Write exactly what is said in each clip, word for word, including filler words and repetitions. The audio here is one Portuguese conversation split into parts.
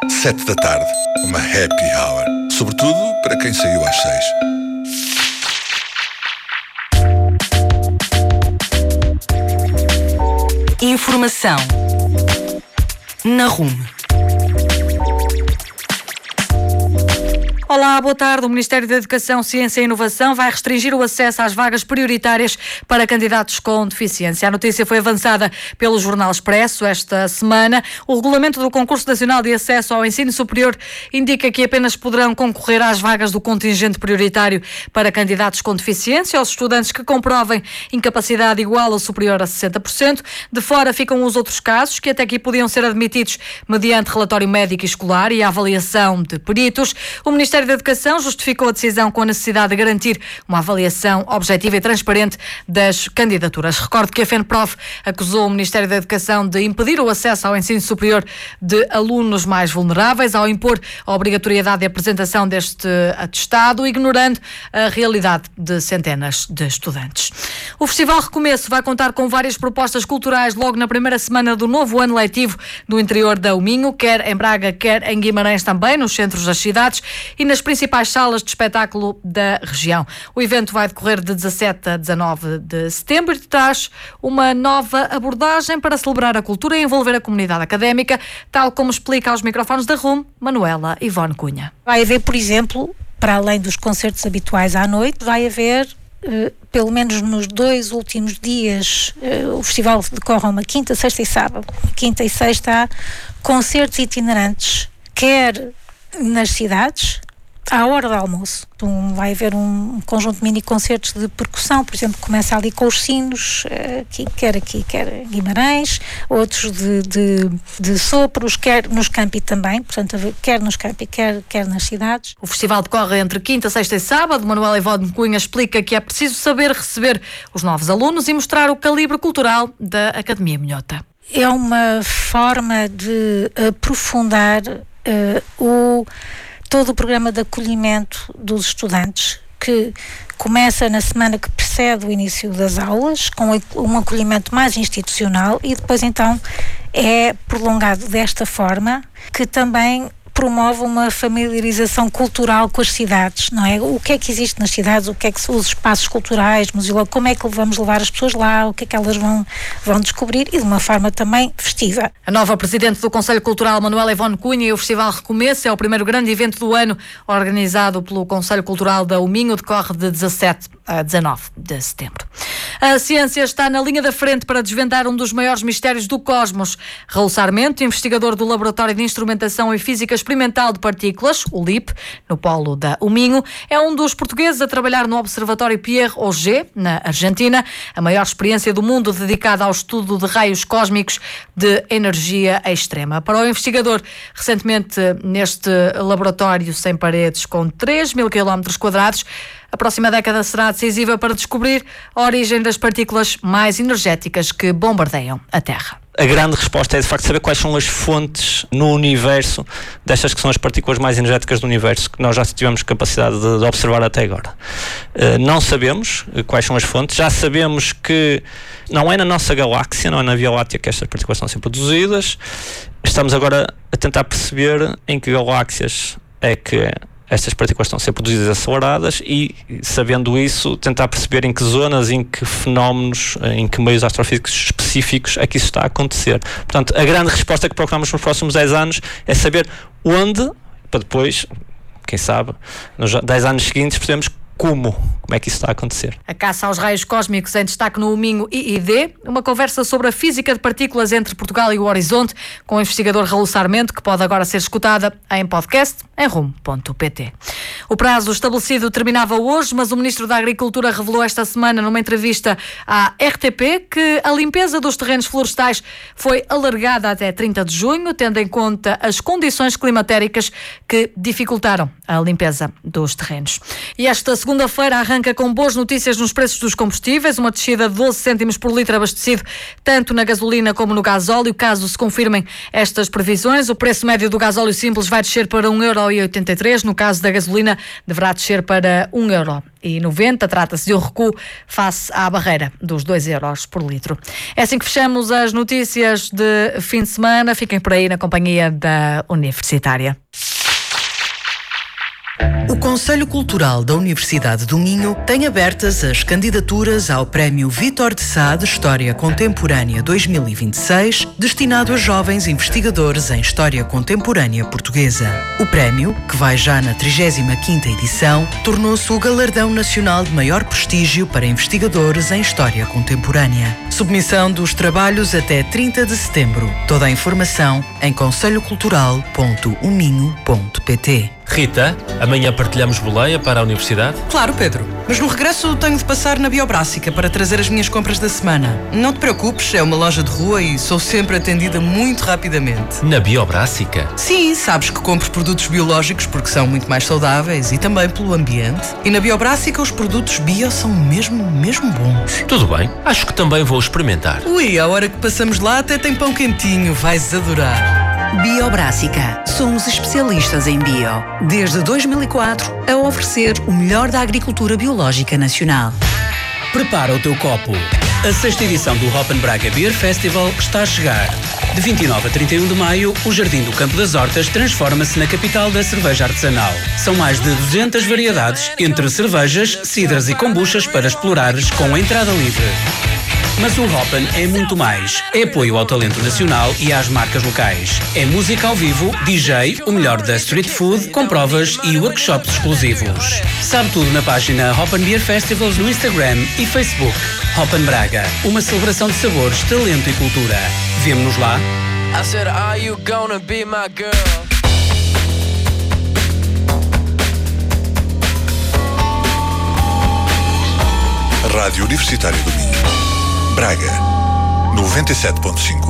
Sete da tarde, uma happy hour. Sobretudo para quem saiu às seis. Informação na Rumo. Olá, boa tarde. O Ministério da Educação, Ciência e Inovação vai restringir o acesso às vagas prioritárias para candidatos com deficiência. A notícia foi avançada pelo Jornal Expresso esta semana. O regulamento do Concurso Nacional de Acesso ao Ensino Superior indica que apenas poderão concorrer às vagas do contingente prioritário para candidatos com deficiência os estudantes que comprovem incapacidade igual ou superior a sessenta por cento. De fora ficam os outros casos, que até aqui podiam ser admitidos mediante relatório médico e escolar e a avaliação de peritos. O Ministério da Educação justificou a decisão com a necessidade de garantir uma avaliação objetiva e transparente das candidaturas. Recordo que a FENPROF acusou o Ministério da Educação de impedir o acesso ao ensino superior de alunos mais vulneráveis ao impor a obrigatoriedade de apresentação deste atestado, ignorando a realidade de centenas de estudantes. O Festival Recomeço vai contar com várias propostas culturais logo na primeira semana do novo ano letivo no interior da Minho, quer em Braga, quer em Guimarães também, nos centros das cidades e nas principais salas de espetáculo da região. O evento vai decorrer de dezassete a dezanove de setembro e traz uma nova abordagem para celebrar a cultura e envolver a comunidade académica, tal como explica aos microfones da Rumo, Manuela Ivone Cunha. Vai haver, por exemplo, para além dos concertos habituais à noite, vai haver, eh, pelo menos nos dois últimos dias, eh, o festival decorre uma quinta, sexta e sábado. Quinta e sexta há concertos itinerantes, quer nas cidades, à hora do almoço. Um, vai haver um, um conjunto de mini-concertos de percussão, por exemplo, começa ali com os sinos, aqui, quer aqui, quer em Guimarães, outros de, de, de sopros, quer nos campi também, portanto, quer nos campi, quer, quer nas cidades. O festival decorre entre quinta, sexta e sábado. Manuela Ivone Cunha explica que é preciso saber receber os novos alunos e mostrar o calibre cultural da Academia Minhota. É uma forma de aprofundar uh, o todo o programa de acolhimento dos estudantes, que começa na semana que precede o início das aulas, com um acolhimento mais institucional, e depois então é prolongado desta forma, que também promove uma familiarização cultural com as cidades, não é? O que é que existe nas cidades, o que é que são os espaços culturais, museu, como é que vamos levar as pessoas lá, o que é que elas vão, vão descobrir, e de uma forma também festiva. A nova Presidente do Conselho Cultural, Manuela Ivone Cunha, e o Festival Recomeço é o primeiro grande evento do ano, organizado pelo Conselho Cultural da Minho, decorre de dezassete a dezanove de setembro. A ciência está na linha da frente para desvendar um dos maiores mistérios do cosmos. Raul Sarmento, investigador do Laboratório de Instrumentação e Física Experimental de Partículas, o L I P, no polo da Minho, é um dos portugueses a trabalhar no Observatório Pierre Auger, na Argentina, a maior experiência do mundo dedicada ao estudo de raios cósmicos de energia extrema. Para o investigador, recentemente neste laboratório sem paredes com três mil quilómetros quadrados, a próxima década será decisiva para descobrir a origem das partículas mais energéticas que bombardeiam a Terra. A grande resposta é, de facto, saber quais são as fontes no universo destas que são as partículas mais energéticas do universo, que nós já tivemos capacidade de, de observar até agora. Uh, não sabemos quais são as fontes, já sabemos que não é na nossa galáxia, não é na Via Láctea que estas partículas estão a ser produzidas. Estamos agora a tentar perceber em que galáxias é que estas partículas estão a ser produzidas e aceleradas, e, sabendo isso, tentar perceber em que zonas, em que fenómenos, em que meios astrofísicos específicos é que isso está a acontecer. Portanto, a grande resposta que procuramos nos próximos dez anos é saber onde, para depois, quem sabe, nos dez anos seguintes, percebemos como, como é que isso está a acontecer. A caça aos raios cósmicos em destaque no Minho I I D, uma conversa sobre a física de partículas entre Portugal e o horizonte, com o investigador Raul Sarmento, que pode agora ser escutada em podcast em rumo ponto pt. O prazo estabelecido terminava hoje, mas o Ministro da Agricultura revelou esta semana, numa entrevista à R T P, que a limpeza dos terrenos florestais foi alargada até trinta de junho, tendo em conta as condições climatéricas que dificultaram a limpeza dos terrenos. E esta segunda-feira arranca com boas notícias nos preços dos combustíveis, uma descida de doze cêntimos por litro abastecido, tanto na gasolina como no gasóleo. Caso se confirmem estas previsões, o preço médio do gasóleo simples vai descer para um euro e oitenta e três, no caso da gasolina deverá descer para um euro e noventa. Trata-se de um recuo face à barreira dos dois euros por litro. É assim que fechamos as notícias de fim de semana. Fiquem por aí na companhia da Universitária. O Conselho Cultural da Universidade do Minho tem abertas as candidaturas ao Prémio Vítor de Sá de História Contemporânea dois mil e vinte e seis, destinado a jovens investigadores em História Contemporânea Portuguesa. O prémio, que vai já na trigésima quinta edição, tornou-se o galardão nacional de maior prestígio para investigadores em História Contemporânea. Submissão dos trabalhos até trinta de setembro. Toda a informação em conselho cultural ponto o minho ponto pt. Rita, amanhã partilhamos boleia para a universidade? Claro, Pedro. Mas no regresso tenho de passar na Biobrássica para trazer as minhas compras da semana. Não te preocupes, é uma loja de rua e sou sempre atendida muito rapidamente. Na Biobrássica? Sim, sabes que compro produtos biológicos porque são muito mais saudáveis e também pelo ambiente. E na Biobrássica os produtos bio são mesmo, mesmo bons. Tudo bem, acho que também vou experimentar. Ui, a hora que passamos lá até tem pão quentinho, vais adorar. Biobrássica. Somos especialistas em bio. Desde dois mil e quatro, a oferecer o melhor da agricultura biológica nacional. Prepara o teu copo. A sexta edição do Hoppen Braga Beer Festival está a chegar. De vinte e nove a trinta e um de maio, o Jardim do Campo das Hortas transforma-se na capital da cerveja artesanal. São mais de duzentas variedades, entre cervejas, cidras e kombuchas para explorares com entrada livre. Mas o Hoppen é muito mais. É apoio ao talento nacional e às marcas locais. É música ao vivo, D J, o melhor da street food, com provas e workshops exclusivos. Sabe tudo na página Hoppen Beer Festivals no Instagram e Facebook. Hoppen Braga, uma celebração de sabores, talento e cultura. Vemo-nos lá. I said, are you gonna be my girl? Rádio Universitária do Minho. Braga, noventa e sete ponto cinco.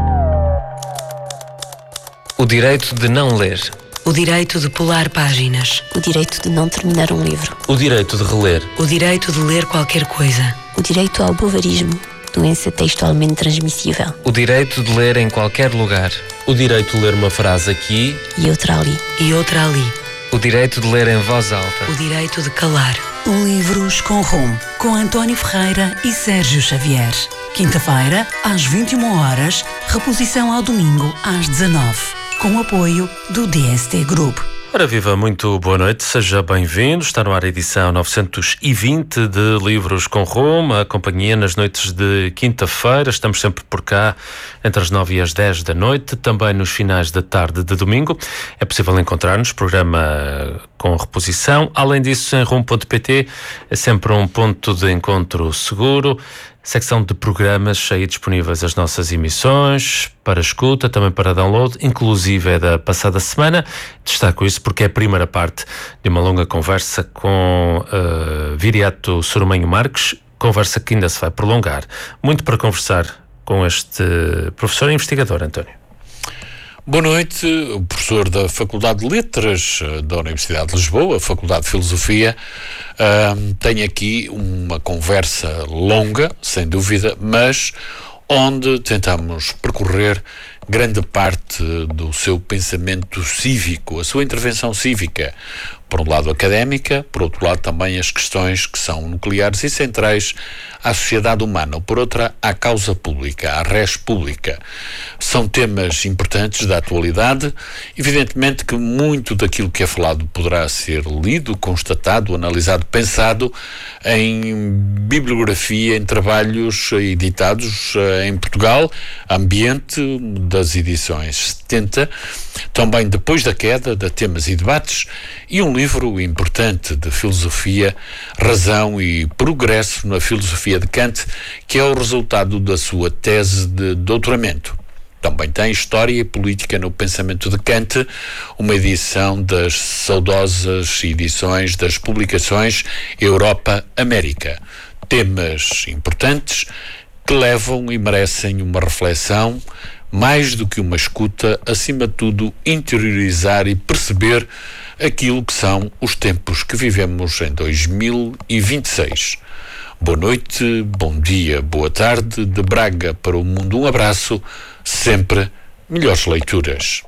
O direito de não ler. O direito de pular páginas. O direito de não terminar um livro. O direito de reler. O direito de ler qualquer coisa. O direito ao bovarismo, doença textualmente transmissível. O direito de ler em qualquer lugar. O direito de ler uma frase aqui e outra ali. E outra ali. O direito de ler em voz alta. O direito de calar. Livros com Rumo, com António Ferreira e Sérgio Xavier. Quinta-feira, às vinte e uma horas, reposição ao domingo, às dezanove. Com apoio do D S T Group. Ora viva, muito boa noite, seja bem-vindo. Está no ar a edição novecentos e vinte de Livros com Rumo, a companhia nas noites de quinta-feira. Estamos sempre por cá entre as nove e as dez da noite, também nos finais da tarde de domingo. É possível encontrar-nos, programa com reposição. Além disso, em rumo ponto pt é sempre um ponto de encontro seguro. Secção de programas aí disponíveis as nossas emissões para escuta, também para download, inclusive é da passada semana. Destaco isso porque é a primeira parte de uma longa conversa com uh, Viriato Sormanho Marques, conversa que ainda se vai prolongar. Muito para conversar com este professor e investigador, António. Boa noite, o professor da Faculdade de Letras da Universidade de Lisboa, Faculdade de Filosofia. Uh, tem aqui uma conversa longa, sem dúvida, mas onde tentamos percorrer grande parte do seu pensamento cívico, a sua intervenção cívica. Por um lado académica, por outro lado também as questões que são nucleares e centrais à sociedade humana, ou por outra à causa pública, à res pública. São temas importantes da atualidade. Evidentemente que muito daquilo que é falado poderá ser lido, constatado, analisado, pensado em bibliografia, em trabalhos editados em Portugal, ambiente das edições setenta, também depois da queda, de Temas e Debates, e um livro importante de filosofia, Razão e Progresso na Filosofia de Kant, que é o resultado da sua tese de doutoramento. Também tem História e Política no Pensamento de Kant, uma edição das saudosas edições das publicações Europa-América. Temas importantes que levam e merecem uma reflexão mais do que uma escuta, acima de tudo, interiorizar e perceber aquilo que são os tempos que vivemos em dois mil e vinte e seis. Boa noite, bom dia, boa tarde, de Braga para o mundo, um abraço, sempre melhores leituras.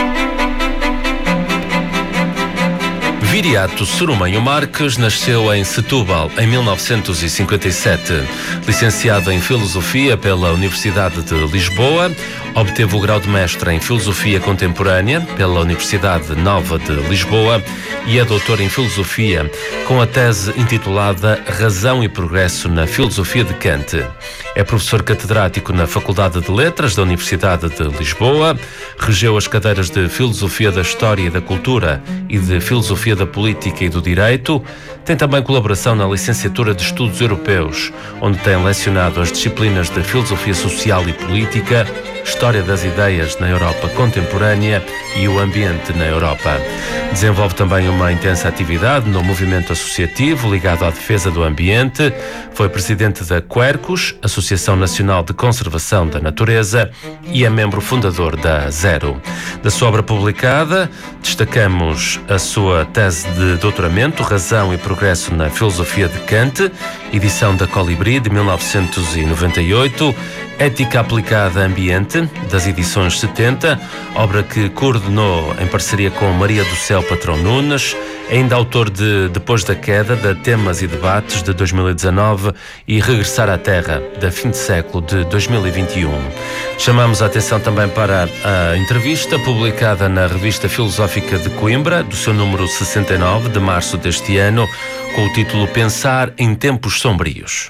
Viriato Sorumanho Marques nasceu em Setúbal em mil novecentos e cinquenta e sete. Licenciado em Filosofia pela Universidade de Lisboa, obteve o grau de mestre em Filosofia Contemporânea pela Universidade Nova de Lisboa e é doutor em Filosofia, com a tese intitulada Razão e Progresso na Filosofia de Kant. É professor catedrático na Faculdade de Letras da Universidade de Lisboa, regeu as cadeiras de Filosofia da História e da Cultura e de Filosofia da Política e do Direito. Tem também colaboração na Licenciatura de Estudos Europeus, onde tem lecionado as disciplinas de Filosofia Social e Política, História das Ideias na Europa Contemporânea e o Ambiente na Europa. Desenvolve também uma intensa atividade no movimento associativo ligado à defesa do ambiente. Foi presidente da Quercus, Associação Nacional de Conservação da Natureza, e é membro fundador da Zero. Da sua obra publicada, destacamos a sua tese de doutoramento, Razão e Progresso na Filosofia de Kant, edição da Colibri de mil novecentos e noventa e oito, Ética Aplicada a Ambiente, das edições setenta, obra que coordenou em parceria com Maria do Céu Patrão Nunes, ainda autor de Depois da Queda, de Temas e Debates, de dois mil e dezanove, e Regressar à Terra, da Fim de Século, de dois mil e vinte e um. Chamamos a atenção também para a entrevista publicada na Revista Filosófica de Coimbra, do seu número sessenta e nove, de março deste ano, com o título Pensar em Tempos Sombrios.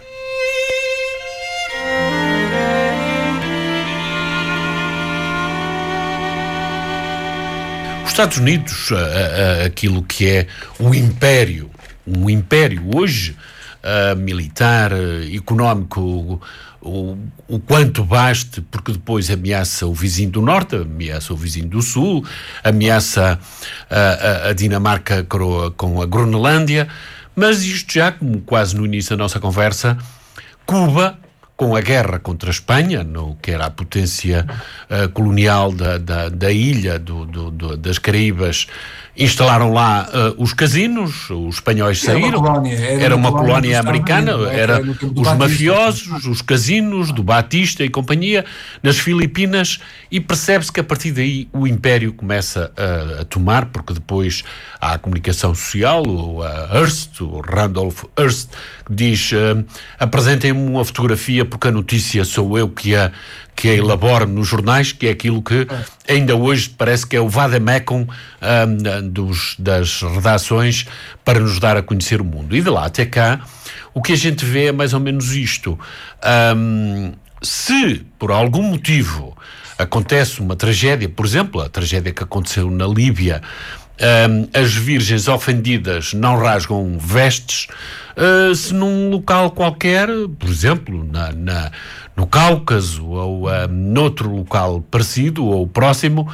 Os Estados Unidos, a, a, aquilo que é o império, um império hoje, a, militar, a, económico, o, o, o quanto baste, porque depois ameaça o vizinho do norte, ameaça o vizinho do sul, ameaça a, a, a Dinamarca com a Groenlândia, mas isto já, como quase no início da nossa conversa, Cuba, com a guerra contra a Espanha, no, que era a potência uh, colonial da, da, da ilha do, do, do, das Caraíbas, instalaram lá uh, os casinos, os espanhóis saíram, era uma colónia, era era uma uma colónia, colónia americana, Unidos, era era os Batista, mafiosos, os casinos do Batista e companhia, nas Filipinas, e percebe-se que a partir daí o império começa a, a tomar, porque depois há a comunicação social, o a Hearst, o Randolph Hearst, que diz, uh, apresentem-me uma fotografia porque a notícia sou eu que a, que a elaboro nos jornais, que é aquilo que ainda hoje parece que é o vademecum um, dos, das redações para nos dar a conhecer o mundo. E de lá até cá, o que a gente vê é mais ou menos isto. Um, se, por algum motivo, acontece uma tragédia, por exemplo, a tragédia que aconteceu na Líbia, Um, as virgens ofendidas não rasgam vestes, uh, se num local qualquer, por exemplo, na, na, no Cáucaso ou uh, noutro local parecido ou próximo,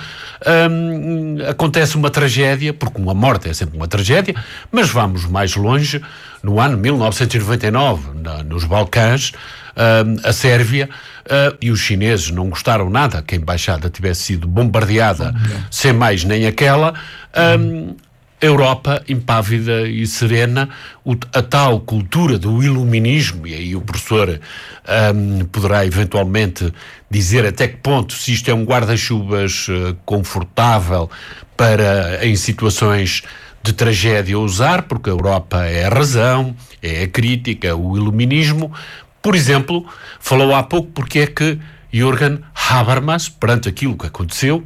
um, acontece uma tragédia, porque uma morte é sempre uma tragédia, mas vamos mais longe, no ano mil novecentos e noventa e nove, na, nos Balcãs, uh, a Sérvia, uh, e os chineses não gostaram nada que a embaixada tivesse sido bombardeada, uhum. sem mais nem aquela. Um, Europa impávida e serena, o, a tal cultura do iluminismo, e aí o professor um, poderá eventualmente dizer até que ponto se isto é um guarda-chuvas uh, confortável para em situações de tragédia usar, porque a Europa é a razão, é a crítica, o iluminismo. Por exemplo, falou há pouco porque é que Jürgen Habermas, perante aquilo que aconteceu,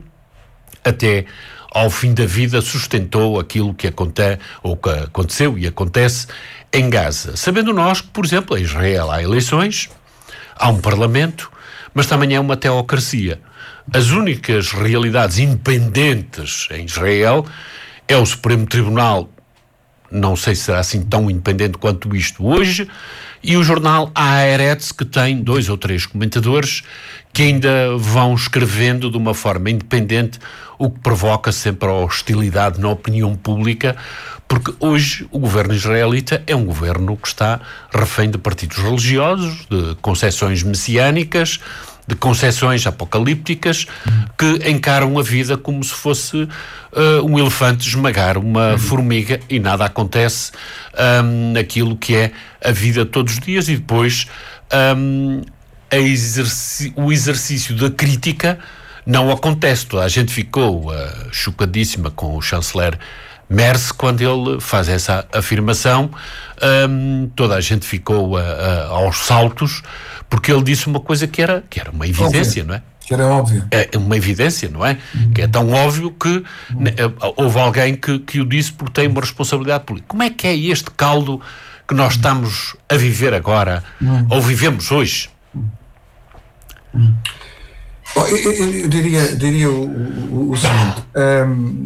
até ao fim da vida sustentou aquilo que, aconte, ou que aconteceu e acontece em Gaza. Sabendo nós que, por exemplo, em Israel há eleições, há um parlamento, mas também é uma teocracia. As únicas realidades independentes em Israel é o Supremo Tribunal, não sei se será assim tão independente quanto isto hoje, e o jornal Haaretz, que tem dois ou três comentadores que ainda vão escrevendo de uma forma independente, o que provoca sempre a hostilidade na opinião pública, porque hoje o governo israelita é um governo que está refém de partidos religiosos, de concepções messiânicas, de concepções apocalípticas que encaram a vida como se fosse uh, um elefante esmagar uma formiga e nada acontece um, naquilo que é a vida todos os dias, e depois um, a exerci- o exercício da crítica não acontece. Toda a gente ficou uh, chocadíssima com o chanceler Merz quando ele faz essa afirmação. Um, toda a gente ficou uh, uh, aos saltos, porque ele disse uma coisa que era, que era uma evidência, óbvio. Não é? Que era óbvio. É uma evidência, não é? Uhum. Que é tão óbvio que uhum. uh, houve alguém que, que o disse porque tem uma responsabilidade política. Como é que é este caldo que nós estamos a viver agora, uhum. ou vivemos hoje? Uhum. Bom, eu, eu, eu diria, diria o, o, o seguinte... Um,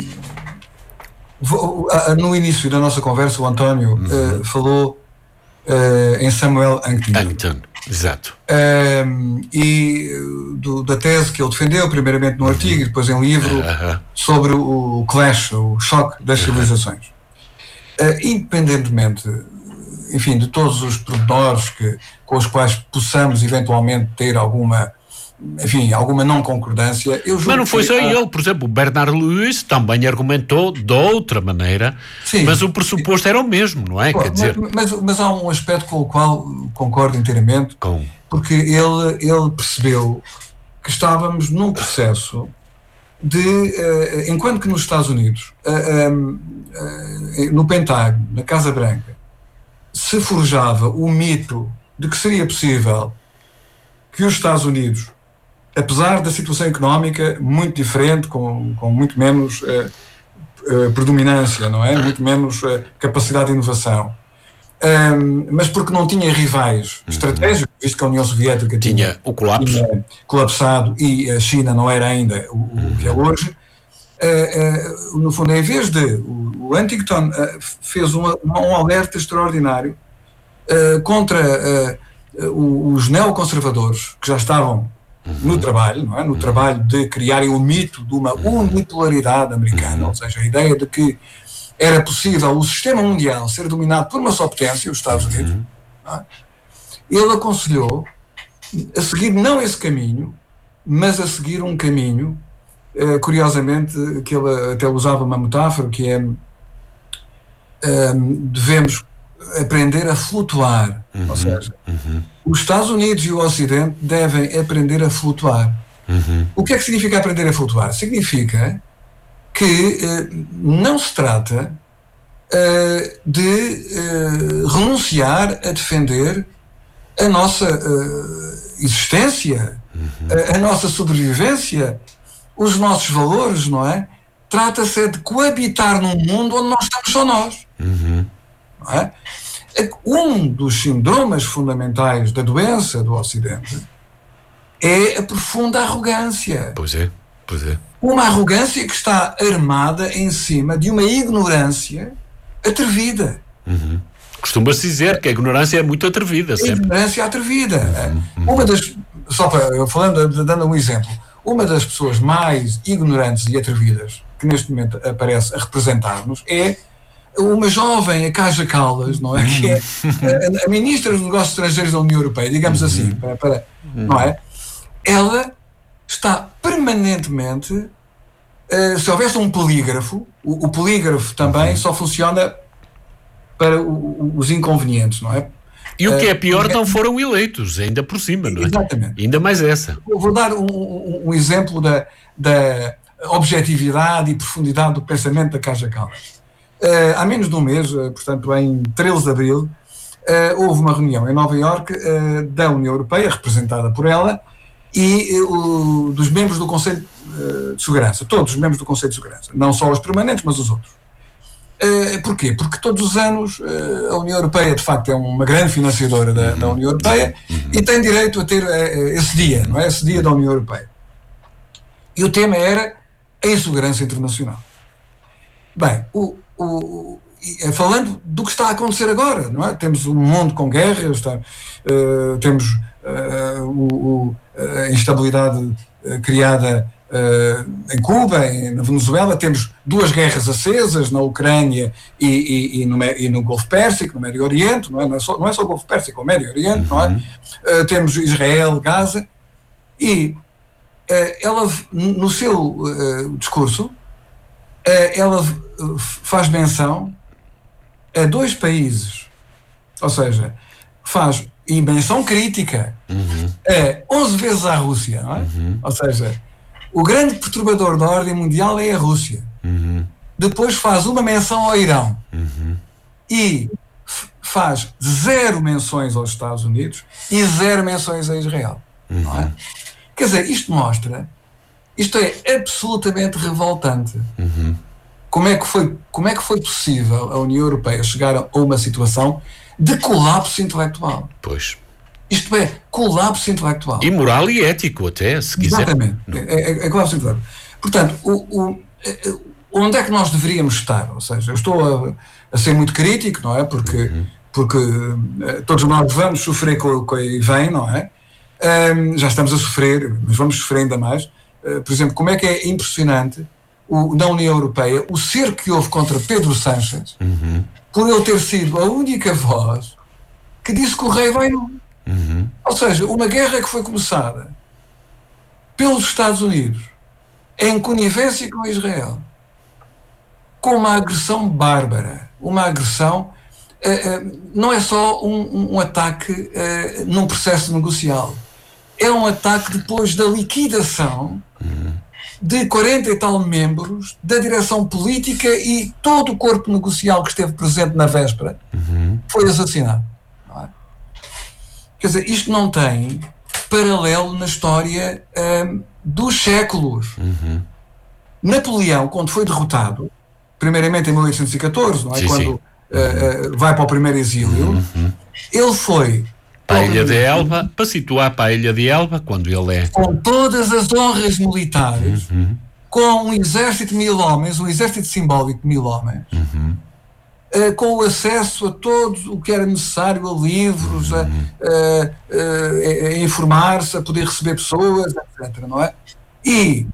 no início da nossa conversa, o António uhum. uh, falou uh, em Samuel Huntington. Huntington, exato. Um, e do, da tese que ele defendeu, primeiramente no artigo uhum. e depois em livro, uhum. sobre o clash, o choque das uhum. civilizações. Uh, independentemente, enfim, de todos os pormenores que, com os quais possamos eventualmente ter alguma... enfim, alguma não concordância. Eu mas não foi só a... ele, por exemplo, o Bernard Lewis também argumentou de outra maneira, sim, mas o pressuposto era o mesmo, não é? Bom, Quer dizer... mas, mas, mas há um aspecto com o qual concordo inteiramente, com... porque ele, ele percebeu que estávamos num processo de, uh, enquanto que nos Estados Unidos, uh, um, uh, no Pentágono, na Casa Branca, se forjava o mito de que seria possível que os Estados Unidos, apesar da situação económica muito diferente, com, com muito menos uh, uh, predominância, não é? Muito menos uh, capacidade de inovação, um, mas porque não tinha rivais uhum. estratégicos, visto que a União Soviética tinha, tinha o colapso. Tinha colapsado e a China não era ainda o, uhum. o que é hoje, uh, uh, no fundo, em vez de... O, o Huntington uh, fez uma, uma, um alerta extraordinário uh, contra uh, os neoconservadores, que já estavam no trabalho, não é? No trabalho de criarem o mito de uma unipolaridade americana, ou seja, a ideia de que era possível o sistema mundial ser dominado por uma só potência, os Estados Unidos. Não é? Ele aconselhou a seguir não esse caminho, mas a seguir um caminho, eh, curiosamente, que ele até usava uma metáfora, que é eh, devemos aprender a flutuar, uhum, ou seja, uhum. os Estados Unidos e o Ocidente devem aprender a flutuar. Uhum. O que é que significa aprender a flutuar? Significa que eh, não se trata eh, de eh, renunciar a defender a nossa eh, existência, uhum. a, a nossa sobrevivência, os nossos valores, não é? Trata-se de coabitar num mundo onde nós estamos só nós. Uhum. Não é? Um dos sintomas fundamentais da doença do Ocidente é a profunda arrogância. Pois é, pois é. Uma arrogância que está armada em cima de uma ignorância atrevida. Uhum. Costuma-se dizer que a ignorância é muito atrevida. A sempre. ignorância atrevida. Uhum. Uma das, só para, falando, dando um exemplo, uma das pessoas mais ignorantes e atrevidas que neste momento aparece a representar-nos é uma jovem, a Kaja Kallas, não é? Que é a, a ministra dos Negócios Estrangeiros da União Europeia, digamos uhum. assim, para, para, não é? Ela está permanentemente, uh, se houvesse um polígrafo, o, o polígrafo também uhum. só funciona para o, o, os inconvenientes, não é? E o que é pior, uh, não foram eleitos, ainda por cima, não é? Exatamente. Ainda mais essa. Eu vou dar um, um, um exemplo da, da objetividade e profundidade do pensamento da Kaja Kallas. Uh, há menos de um mês, uh, portanto em treze de abril, uh, houve uma reunião em Nova Iorque uh, da União Europeia, representada por ela, e uh, dos membros do Conselho uh, de Segurança, todos os membros do Conselho de Segurança, não só os permanentes, mas os outros. Uh, porquê? Porque todos os anos uh, a União Europeia, de facto, é uma grande financiadora da, da União Europeia e tem direito a ter uh, esse dia, não é? Esse dia da União Europeia. E o tema era a insegurança internacional. Bem, o O, falando do que está a acontecer agora, não é? Temos um mundo com guerras, está, uh, temos uh, o, o, a instabilidade uh, criada uh, em Cuba, em, na Venezuela, temos duas guerras acesas na Ucrânia e, e, e, no, e no Golfo Pérsico, no Médio Oriente, não é, não é, só, não é só o Golfo Pérsico, é o Médio Oriente, uhum. não é? Uh, temos Israel, Gaza. E uh, ela, no seu uh, discurso, uh, ela uh, faz menção a dois países, ou seja, faz e menção crítica uhum. a onze vezes à Rússia, não é? Uhum. Ou seja, o grande perturbador da ordem mundial é a Rússia. Uhum. Depois faz uma menção ao Irão uhum. e f- faz zero menções aos Estados Unidos e zero menções a Israel. Uhum. Não é? Quer dizer, isto mostra, isto é absolutamente revoltante. Uhum. Como é que foi, como é que foi possível a União Europeia chegar a uma situação de colapso intelectual? Pois. Isto é, colapso intelectual. E moral e ético até, se quiser. Exatamente. É, é, é colapso intelectual. Portanto, o, o, onde é que nós deveríamos estar? Ou seja, eu estou a, a ser muito crítico, não é? Porque, uhum. porque uh, todos nós vamos sofrer com, com a I V E M, não é? Um, já estamos a sofrer, mas vamos sofrer ainda mais. Uh, por exemplo, como é que é impressionante o, na União Europeia o cerco que houve contra Pedro Sánchez, uhum. por ele ter sido a única voz que disse que o rei vai não. Uhum. Ou seja, uma guerra que foi começada pelos Estados Unidos em conivência com Israel, com uma agressão bárbara, uma agressão, uh, uh, não é só um, um ataque uh, num processo negocial, é um ataque depois da liquidação uhum. de quarenta e tal membros da direção política, e todo o corpo negocial que esteve presente na véspera uhum. foi assassinado. Não é? Quer dizer, isto não tem paralelo na história um, dos séculos. Uhum. Napoleão, quando foi derrotado, primeiramente em mil oitocentos e catorze, não é? Sim, quando uh, uh, vai para o primeiro exílio, uhum. ele foi para a Ilha de Elba, para situar para a Ilha de Elba, quando ele é... com todas as honras militares, uhum. com um exército de mil homens, um exército simbólico de mil homens, uhum. uh, com o acesso a todo o que era necessário, a livros, uhum. a, a, a, a informar-se, a poder receber pessoas, etcétera, não é? E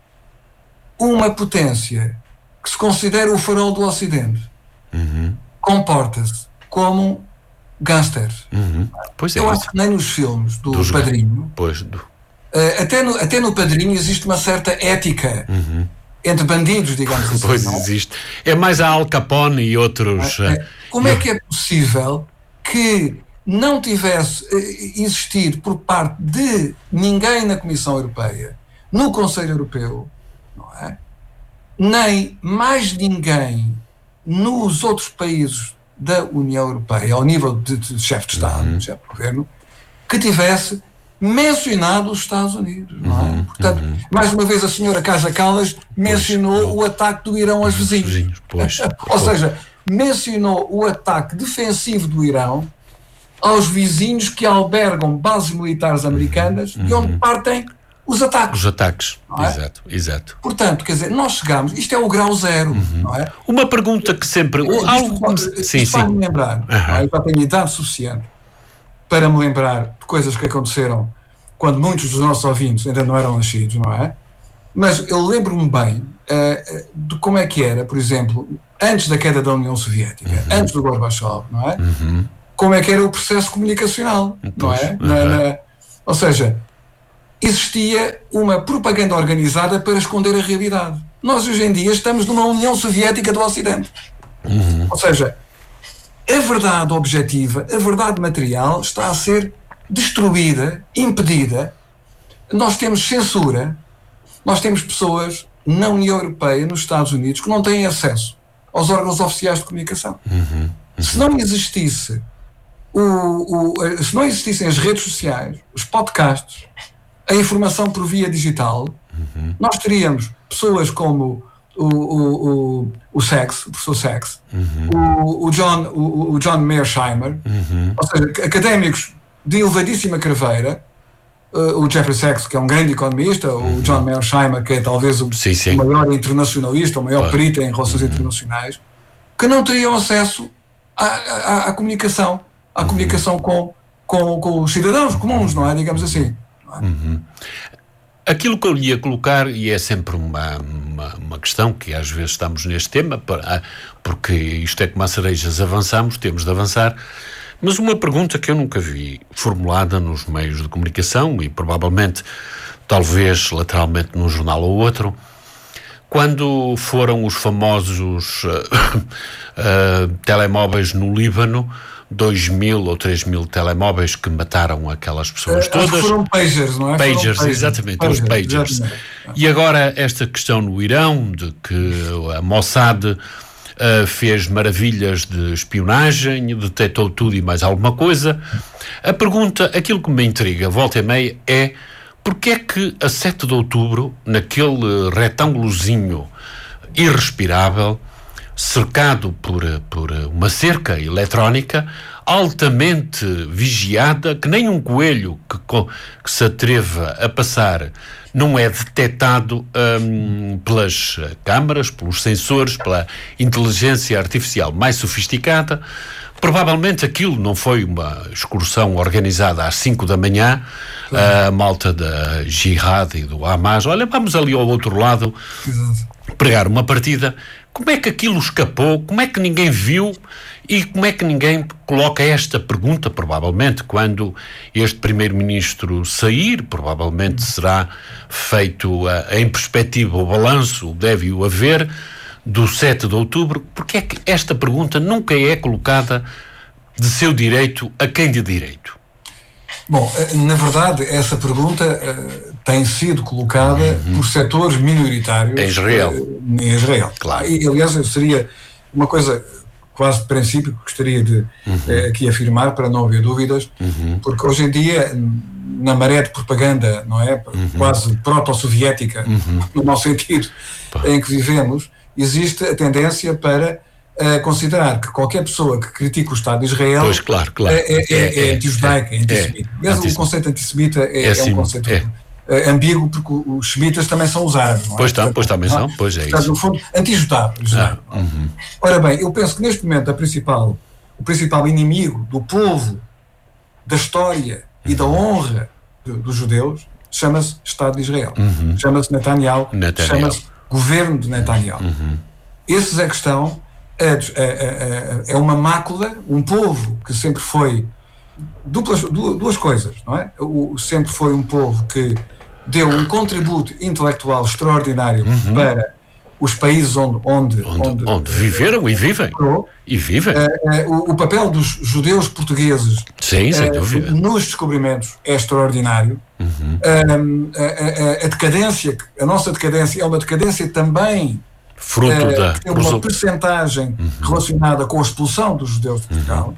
uma potência que se considera o farol do Ocidente uhum. comporta-se como gangsters. Uhum. Pois é, eu acho que nem nos filmes do dos Padrinho, pois, do... Uh, até, no, até no Padrinho existe uma certa ética uhum. entre bandidos, digamos assim. Pois não? existe. É mais a Al Capone e outros... É, é. Como é que é possível que não tivesse uh, existido por parte de ninguém na Comissão Europeia, no Conselho Europeu, não é? Nem mais ninguém nos outros países da União Europeia, ao nível de, de chefe de Estado, uhum. chefe de governo, que tivesse mencionado os Estados Unidos, não é? Uhum. Portanto, uhum. mais uma vez a senhora Kaja Kallas mencionou pois, o ataque do Irão aos vizinhos. vizinhos pois, Ou seja, mencionou o ataque defensivo do Irão aos vizinhos que albergam bases militares americanas uhum. e onde partem os ataques. Os ataques, é? exato, exato. Portanto, quer dizer, nós chegamos, isto é o grau zero, uhum. não é? Uma pergunta que sempre... Isto, algo como... isto sim, sim. me lembrar, uhum. é? Eu já tenho idade suficiente para me lembrar de coisas que aconteceram quando muitos dos nossos ouvintes ainda não eram nascidos, não é? Mas eu lembro-me bem uh, de como é que era, por exemplo, antes da queda da União Soviética, uhum. antes do Gorbachev, não é? Uhum. Como é que era o processo comunicacional, pois, não é? Uhum. Na, na, ou seja, existia uma propaganda organizada para esconder a realidade. Nós hoje em dia estamos numa União Soviética do Ocidente. Uhum. Ou seja, a verdade objetiva, a verdade material está a ser destruída, impedida. Nós temos censura, nós temos pessoas na União Europeia, nos Estados Unidos, que não têm acesso aos órgãos oficiais de comunicação. Uhum. Uhum. Se não existisse o, o, se não existissem as redes sociais, os podcasts, a informação por via digital, uhum. nós teríamos pessoas como o, o, o, o Sachs, o professor Sachs, uhum. o, o, John, o, o John Mearsheimer, uhum. ou seja, académicos de elevadíssima craveira, uh, o Jeffrey Sachs, que é um grande economista, uhum. o John Mearsheimer, que é talvez o, sim, sim. o maior internacionalista, o maior perito em relações uhum. internacionais, que não teriam acesso à, à, à comunicação, à uhum. comunicação com, com, com os cidadãos comuns, não é? Digamos assim. Uhum. Aquilo que eu lhe ia colocar, e é sempre uma, uma, uma questão que às vezes estamos neste tema, para, porque isto é como as cerejas, avançamos, temos de avançar, mas uma pergunta que eu nunca vi formulada nos meios de comunicação, e provavelmente talvez lateralmente num jornal ou outro, quando foram os famosos uh, uh, telemóveis no Líbano, dois mil ou três mil telemóveis que mataram aquelas pessoas uh, todas. Foram pagers, não é? Pagers, pagers exatamente, pagers, os pagers. Exatamente. E agora esta questão no Irão, de que a Mossad uh, fez maravilhas de espionagem, detectou tudo e mais alguma coisa. A pergunta, aquilo que me intriga, volta e meia, é porque é que a sete de outubro, naquele retângulozinho irrespirável, cercado por, por uma cerca eletrónica, altamente vigiada, que nem um coelho que, que se atreva a passar não é detectado hum, pelas câmaras, pelos sensores, pela inteligência artificial mais sofisticada. Provavelmente aquilo não foi uma excursão organizada às cinco da manhã, claro. A malta da Jihad e do Hamas, olha, vamos ali ao outro lado pregar uma partida. Como é que aquilo escapou? Como é que ninguém viu? E como é que ninguém coloca esta pergunta, provavelmente, quando este primeiro-ministro sair, provavelmente será feito uh, em perspectiva o balanço, deve-o haver, do sete de outubro, porque é que esta pergunta nunca é colocada de seu direito a quem de direito? Bom, na verdade, essa pergunta uh, tem sido colocada uhum. por setores minoritários em Israel. Uh, em Israel. Claro. E, aliás, seria uma coisa quase de princípio que gostaria de uhum. uh, aqui afirmar, para não haver dúvidas, uhum. porque hoje em dia, na maré de propaganda, não é, uhum. quase proto-soviética, uhum. no mau sentido, Pá. em que vivemos, existe a tendência para uh, considerar que qualquer pessoa que critica o Estado de Israel pois, claro, claro. é, é, é, é anti-judaica, é, é antissemita. É, Mesmo antissemita. O conceito antissemita é, é, assim, é um conceito é. Uh, ambíguo, porque os semitas também são os árabes. Não é? Pois, tá, Portanto, pois também não, são, pois é portanto, isso. no fundo, anti-judaico. Ah, uhum. Ora bem, eu penso que neste momento a principal, o principal inimigo do povo, da história uhum. e da honra de, dos judeus chama-se Estado de Israel. Uhum. Chama-se Netanyahu, Netanyahu. chama-se Governo de Netanyahu. Uhum. Esses é que estão, é, é, é uma mácula, um povo que sempre foi, duplas, duas coisas, não é? O, sempre foi um povo que deu um contributo intelectual extraordinário uhum. para os países onde... Onde, onde, onde, onde viveram e vivem. E vivem. Uh, uh, o, o papel dos judeus portugueses Sim, sem uh, dúvida. nos descobrimentos é extraordinário. Uhum. Uh, a, a, a decadência, a nossa decadência é uma decadência também fruto uh, da... tem uma percentagem uhum. relacionada com a expulsão dos judeus de Portugal.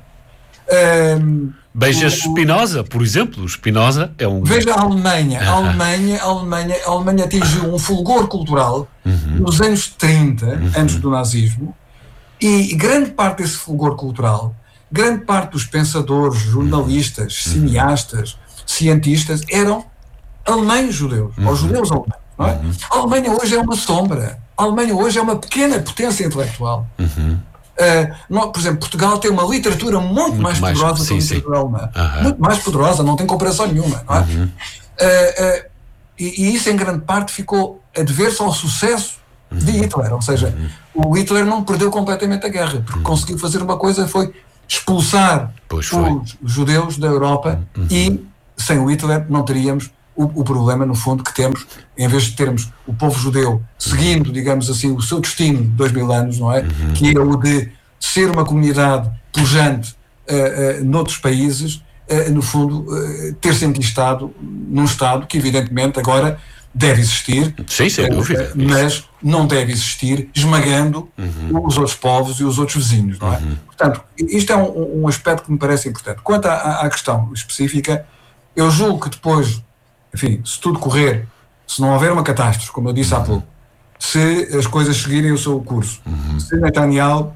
Uhum. Uh, Veja Spinoza, por exemplo. Spinoza é um... Veja a Alemanha. A Alemanha, a Alemanha, a Alemanha atingiu um fulgor cultural uhum. nos anos trinta, uhum. antes do nazismo, e grande parte desse fulgor cultural, grande parte dos pensadores, jornalistas, uhum. cineastas, cientistas, eram alemães judeus, uhum. ou judeus alemães, não é? Uhum. A Alemanha hoje é uma sombra. A Alemanha hoje é uma pequena potência intelectual. Uhum. Uh, não, por exemplo, Portugal tem uma literatura muito, muito mais, mais poderosa que a literatura alemã. Uhum. Muito mais poderosa, não tem comparação nenhuma. Não é? Uhum. uh, uh, e, e isso, em grande parte, ficou a dever-se ao sucesso uhum. de Hitler. Ou seja, uhum. o Hitler não perdeu completamente a guerra, porque uhum. conseguiu fazer uma coisa, foi expulsar os judeus da Europa uhum. e, sem o Hitler, não teríamos o, o problema, no fundo, que temos, em vez de termos o povo judeu seguindo, digamos assim, o seu destino de dois mil anos, não é? Uhum. Que é o de ser uma comunidade pujante uh, uh, noutros países, uh, no fundo, uh, ter se enquistado num Estado que, evidentemente, agora deve existir, Sim, sem uh, dúvida. mas não deve existir esmagando uhum. os outros povos e os outros vizinhos, não é? Uhum. Portanto, isto é um, um aspecto que me parece importante. Quanto à, à questão específica, eu julgo que depois, enfim, se tudo correr, se não houver uma catástrofe, como eu disse uhum. há pouco, se as coisas seguirem o seu curso, uhum. se Netanyahu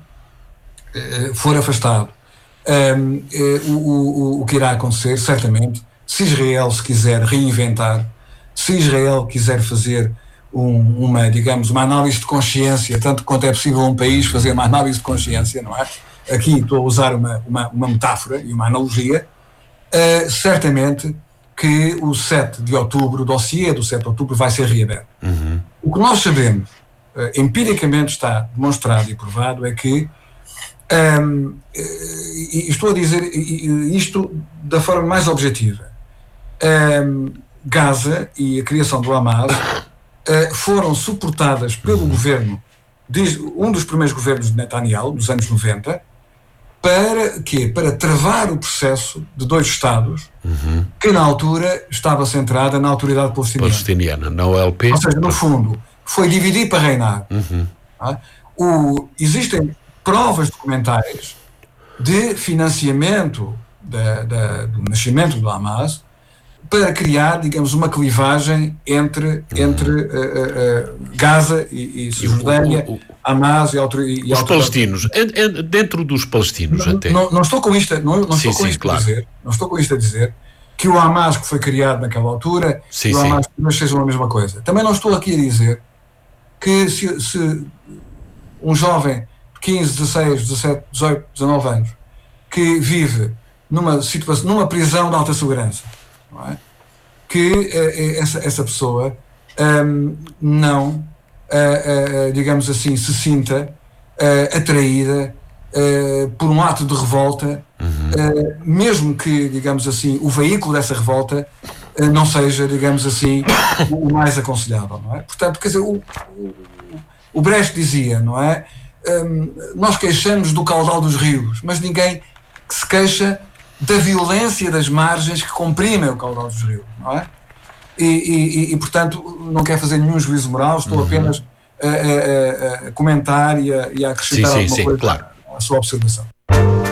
uh, for afastado, um, uh, o, o, o que irá acontecer, certamente, se Israel se quiser reinventar, se Israel quiser fazer um, uma, digamos, uma análise de consciência, tanto quanto é possível um país fazer uma análise de consciência, não é? Aqui estou a usar uma, uma, uma metáfora e uma analogia, uh, certamente que o sete de outubro, o dossiê do sete de outubro vai ser reaberto. Uhum. O que nós sabemos, uh, empiricamente está demonstrado e provado, é que, um, e estou a dizer isto da forma mais objetiva, um, Gaza e a criação do Hamas uh, foram suportadas pelo governo, de, um dos primeiros governos de Netanyahu, dos anos noventa, para quê? Para travar o processo de dois Estados, uhum. que na altura estava centrada na autoridade palestiniana. Palestiniana, na O L P. Ou seja, no fundo, foi dividir para reinar. Uhum. Tá? O, existem provas documentais de financiamento da, da, do nascimento do Hamas para criar, digamos, uma clivagem entre, uhum. entre uh, uh, Gaza e, e Cisjordânia, o, o, o, Hamas e, autor, e os palestinos, é, é dentro dos palestinos não, até. Não, não estou com isto, não, não sim, estou com sim, isto claro. a dizer, não estou com isto a dizer que o Hamas que foi criado naquela altura sim, e o sim. Hamas que sejam a mesma coisa. Também não estou aqui a dizer que se, se um jovem de quinze, dezasseis, dezassete, dezoito, dezanove anos que vive numa situação, numa prisão de alta segurança, não é? Que uh, essa, essa pessoa um, não, uh, uh, digamos assim, se sinta uh, atraída uh, por um ato de revolta, uhum. uh, mesmo que, digamos assim, o veículo dessa revolta uh, não seja, digamos assim, o mais aconselhável, não é? Portanto, quer dizer, o, o, o Brecht dizia, não é? Um, nós queixamos do caudal dos rios, mas ninguém que se queixa da violência das margens que comprimem o caudal dos rios, não é? E, e, e portanto, não quero fazer nenhum juízo moral, estou uhum. apenas a, a, a, a comentar e a, e a acrescentar sim, sim, alguma sim, coisa claro. à sua observação.